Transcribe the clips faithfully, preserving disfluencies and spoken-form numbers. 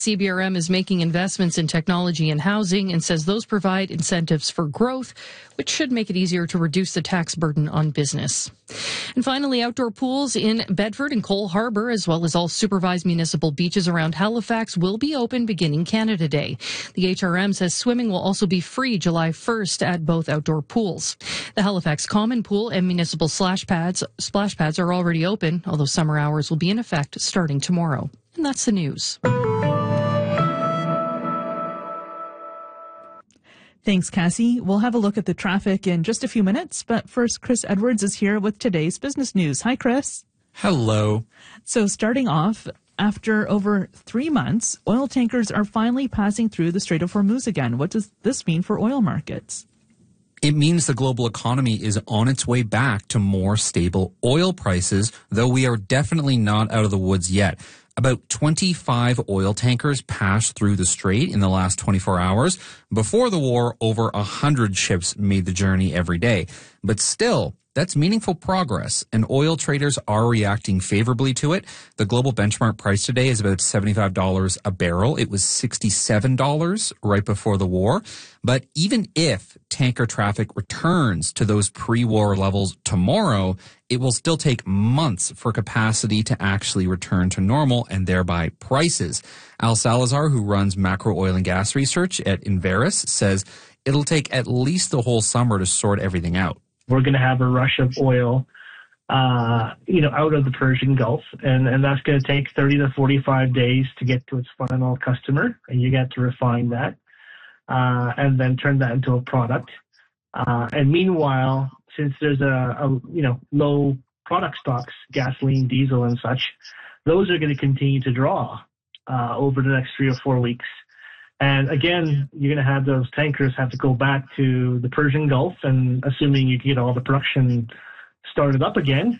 C B R M is making investments in technology and housing and says those provide incentives for growth, which should make it easier to reduce the tax burden on business. And finally, outdoor pools in Bedford and Cole Harbour, as well as all supervised municipal beaches around Halifax, will be open beginning Canada Day. The H R M says swimming will also be free July first at both outdoor pools. The Halifax Common Pool and municipal splash pads, splash pads are already open, although summer hours will be in effect starting tomorrow. And that's the news. Thanks, Cassie. We'll have a look at the traffic in just a few minutes, but first, Chris Edwards is here with today's business news. Hi, Chris. Hello. So starting off, after over three months, oil tankers are finally passing through the Strait of Hormuz again. What does this mean for oil markets? It means the global economy is on its way back to more stable oil prices, though we are definitely not out of the woods yet. About twenty-five oil tankers passed through the strait in the last twenty-four hours. Before the war, over one hundred ships made the journey every day. But still, that's meaningful progress, and oil traders are reacting favorably to it. The global benchmark price today is about seventy-five dollars a barrel. It was sixty-seven dollars right before the war. But even if tanker traffic returns to those pre-war levels tomorrow, it will still take months for capacity to actually return to normal and thereby prices. Al Salazar, who runs macro oil and gas research at Inveris, says it'll take at least the whole summer to sort everything out. We're going to have a rush of oil, uh, you know, out of the Persian Gulf, and, and that's going to take thirty to forty-five days to get to its final customer, and you get to refine that, uh, and then turn that into a product. Uh, and meanwhile, since there's a, a, you know, low product stocks, gasoline, diesel, and such, those are going to continue to draw uh, over the next three or four weeks. And again, you're going to have those tankers have to go back to the Persian Gulf, and assuming you get all the production started up again.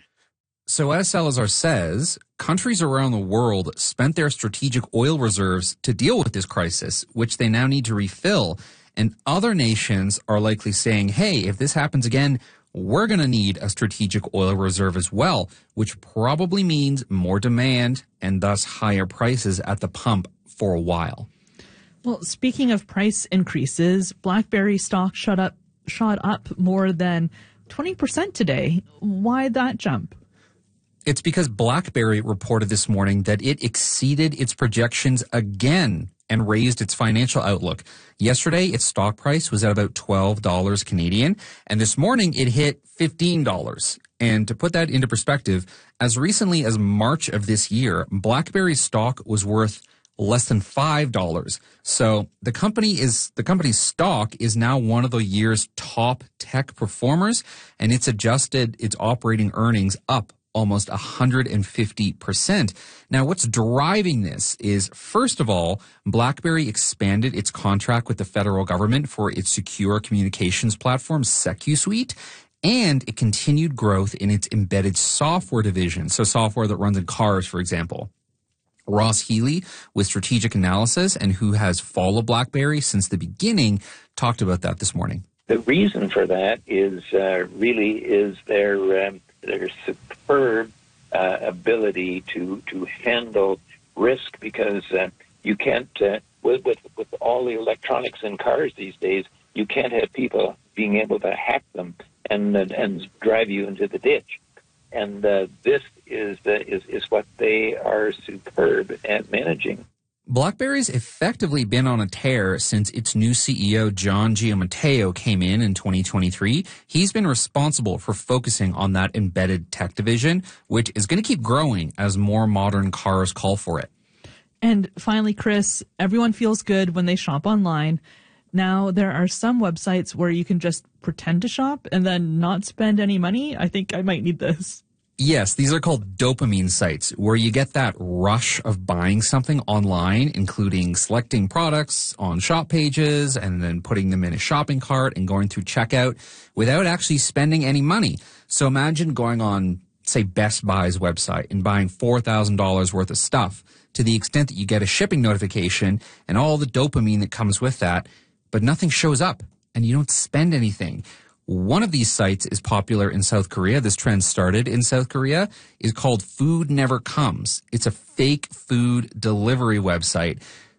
So as Salazar says, countries around the world spent their strategic oil reserves to deal with this crisis, which they now need to refill. And other nations are likely saying, hey, if this happens again, we're going to need a strategic oil reserve as well, which probably means more demand and thus higher prices at the pump for a while. Well, speaking of price increases, BlackBerry stock shot up, shot up more than twenty percent today. Why that jump? It's because BlackBerry reported this morning that it exceeded its projections again and raised its financial outlook. Yesterday, its stock price was at about twelve dollars Canadian, and this morning it hit fifteen dollars. And to put that into perspective, as recently as March of this year, BlackBerry's stock was worth less than five dollars. So the company is the company's stock is now one of the year's top tech performers, and it's adjusted its operating earnings up almost one hundred fifty percent. Now, what's driving this is, first of all, BlackBerry expanded its contract with the federal government for its secure communications platform, SecuSuite, and it continued growth in its embedded software division, so software that runs in cars, for example. Ross Healy with Strategic Analysis, and who has followed BlackBerry since the beginning, talked about that this morning. The reason for that is uh, really is their um, their superb uh, ability to to handle risk, because uh, you can't uh, with, with with all the electronics in cars these days, you can't have people being able to hack them and and, and drive you into the ditch. And uh, this is, uh, is is what they are superb at managing. BlackBerry's effectively been on a tear since its new C E O, John Giamatteo, came in in twenty twenty-three. He's been responsible for focusing on that embedded tech division, which is going to keep growing as more modern cars call for it. And finally, Chris, everyone feels good when they shop online. Now, there are some websites where you can just pretend to shop and then not spend any money. I think I might need this. Yes, these are called dopamine sites, where you get that rush of buying something online, including selecting products on shop pages and then putting them in a shopping cart and going through checkout without actually spending any money. So imagine going on, say, Best Buy's website and buying four thousand dollars worth of stuff, to the extent that you get a shipping notification and all the dopamine that comes with that, but nothing shows up and you don't spend anything. One of these sites is popular in South Korea. This trend started in South Korea. It's called Food Never Comes. It's a fake food delivery website.